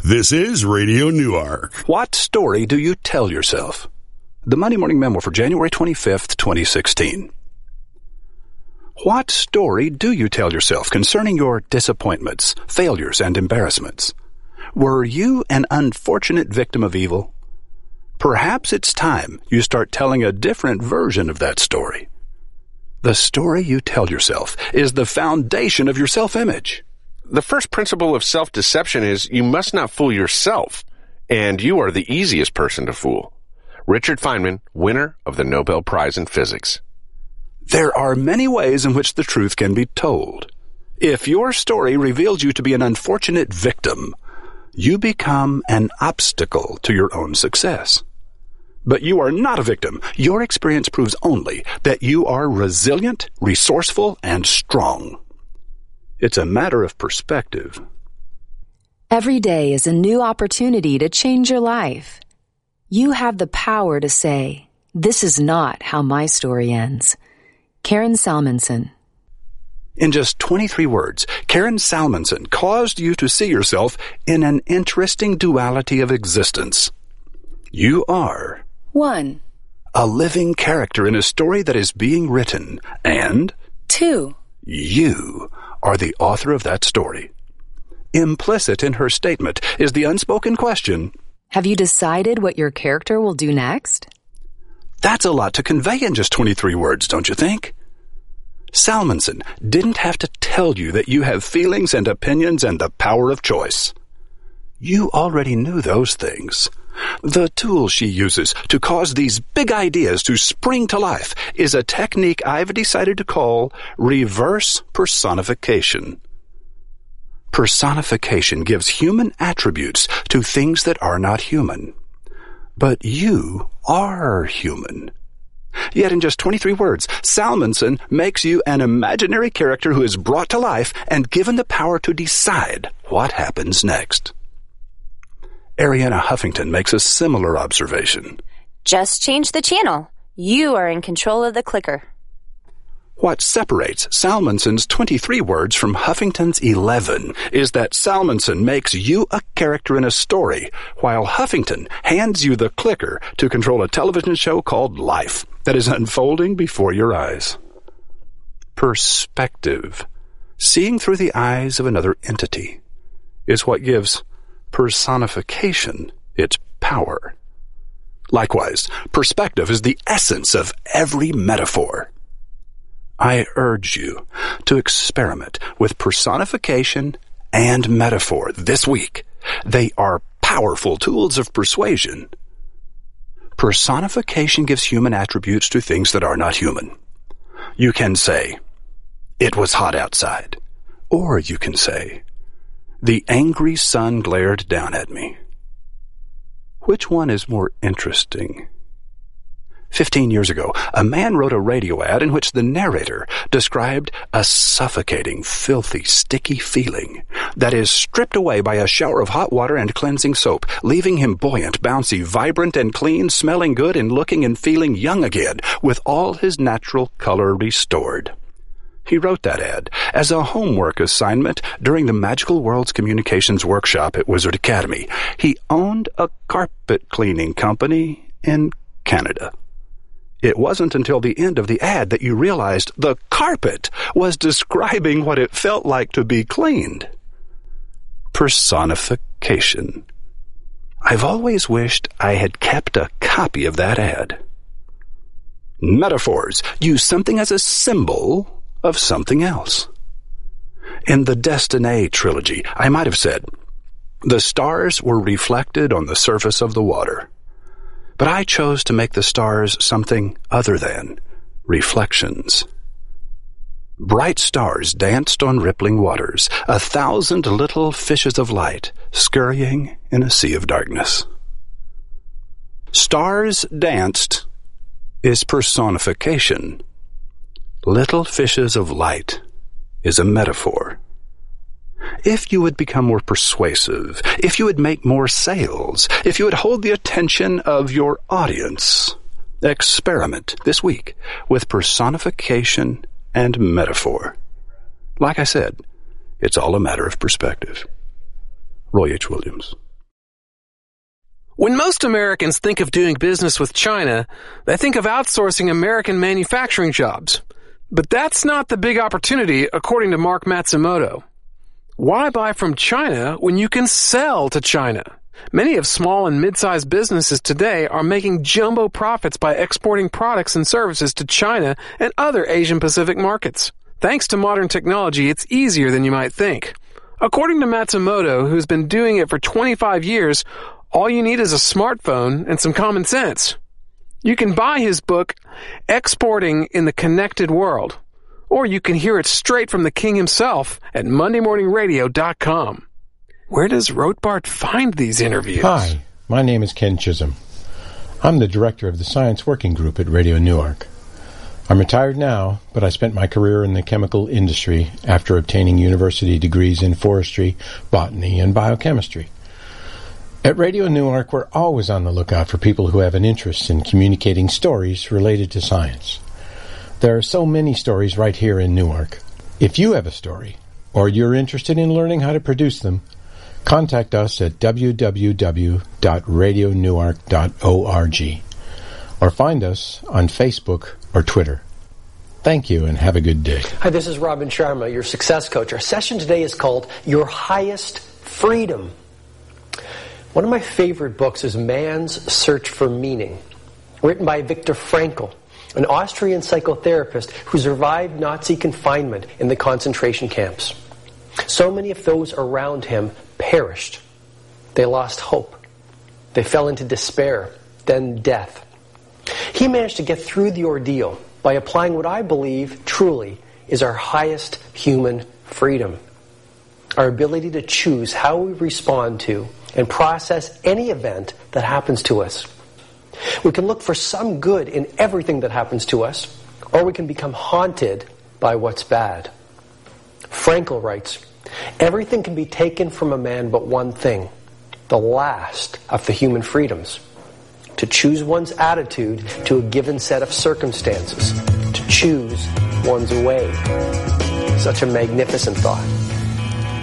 This is Radio Newark. What story do you tell yourself? The Monday Morning Memo for January 25th, 2016. What story do you tell yourself concerning your disappointments, failures, and embarrassments? Were you an unfortunate victim of evil? Perhaps it's time you start telling a different version of that story. The story you tell yourself is the foundation of your self-image. The first principle of self-deception is you must not fool yourself, and you are the easiest person to fool. Richard Feynman, winner of the Nobel Prize in Physics. There are many ways in which the truth can be told. If your story reveals you to be an unfortunate victim, you become an obstacle to your own success. But you are not a victim. Your experience proves only that you are resilient, resourceful, and strong. It's a matter of perspective. Every day is a new opportunity to change your life. You have the power to say, "This is not how my story ends." Karen Salmonson. In just 23 words, Karen Salmonson caused you to see yourself in an interesting duality of existence. You are 1. a living character in a story that is being written, and 2. you are the author of that story. Implicit in her statement is the unspoken question, Have you decided what your character will do next? that's a lot to convey in just 23 words, don't you think? Salmonson didn't have to tell you that you have feelings and opinions and the power of choice. You already knew those things. The tool she uses to cause these big ideas to spring to life is a technique I've decided to call reverse personification. Personification gives human attributes to things that are not human. But you are human. Yet in just 23 words, Salmonson makes you an imaginary character who is brought to life and given the power to decide what happens next. Arianna Huffington makes a similar observation. Just change the channel. You are in control of the clicker. What separates Salmonson's 23 words from Huffington's 11 is that Salmonson makes you a character in a story, while Huffington hands you the clicker to control a television show called Life that is unfolding before your eyes. Perspective, seeing through the eyes of another entity, is what gives personification its power. Likewise, perspective is the essence of every metaphor. I urge you to experiment with personification and metaphor this week. They are powerful tools of persuasion. Personification gives human attributes to things that are not human. You can say, "It was hot outside," or you can say, "The angry sun glared down at me." Which one is more interesting? 15 years ago, a man wrote a radio ad in which the narrator described a suffocating, filthy, sticky feeling that is stripped away by a shower of hot water and cleansing soap, leaving him buoyant, bouncy, vibrant, and clean, smelling good and looking and feeling young again, with all his natural color restored. He wrote that ad as a homework assignment during the Magical Worlds Communications workshop at Wizard Academy. He owned a carpet cleaning company in Canada. It wasn't until the end of the ad that you realized the carpet was describing what it felt like to be cleaned. Personification. I've always wished I had kept a copy of that ad. Metaphors use something as a symbol of something else. In the Destiny trilogy, I might have said, the stars were reflected on the surface of the water. But I chose to make the stars something other than reflections. Bright stars danced on rippling waters, 1,000 little fishes of light scurrying in a sea of darkness. Stars danced is personification. Little fishes of light is a metaphor. If you would become more persuasive, if you would make more sales, if you would hold the attention of your audience, experiment this week with personification and metaphor. Like I said, it's all a matter of perspective. Roy H. Williams. When most Americans think of doing business with China, they think of outsourcing American manufacturing jobs. But that's not the big opportunity, according to Mark Matsumoto. Why buy from China when you can sell to China? Many of small and mid-sized businesses today are making jumbo profits by exporting products and services to China and other Asian Pacific markets. Thanks to modern technology, it's easier than you might think. According to Matsumoto, who's been doing it for 25 years, all you need is a smartphone and some common sense. You can buy his book, Exporting in the Connected World, or you can hear it straight from the king himself at MondayMorningRadio.com. Where does Rothbard find these interviews? Hi, my name is Ken Chisholm. I'm the director of the Science Working Group at Radio Newark. I'm retired now, but I spent my career in the chemical industry after obtaining university degrees in forestry, botany, and biochemistry. At Radio Newark, we're always on the lookout for people who have an interest in communicating stories related to science. There are so many stories right here in Newark. If you have a story, or you're interested in learning how to produce them, contact us at www.radionewark.org or find us on Facebook or Twitter. Thank you and have a good day. Hi, this is Robin Sharma, your success coach. Our session today is called Your Highest Freedom. One of my favorite books is Man's Search for Meaning, written by Viktor Frankl, an Austrian psychotherapist who survived Nazi confinement in the concentration camps. So many of those around him perished. They lost hope. They fell into despair, then death. He managed to get through the ordeal by applying what I believe truly is our highest human freedom. Our ability to choose how we respond to and process any event that happens to us. We can look for some good in everything that happens to us, or we can become haunted by what's bad. Frankl writes, everything can be taken from a man but one thing, the last of the human freedoms. To choose one's attitude to a given set of circumstances. To choose one's way. Such a magnificent thought.